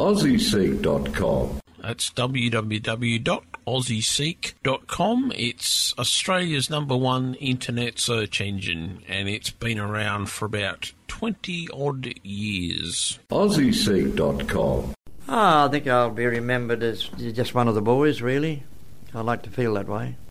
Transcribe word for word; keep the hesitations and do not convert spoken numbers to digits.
aussie seek dot com. That's w w w dot aussie seek dot com. It's Australia's number one internet search engine, and it's been around for about twenty odd years. aussie seek dot com. Ah, I think I'll be remembered as just one of the boys, really. I like to feel that way.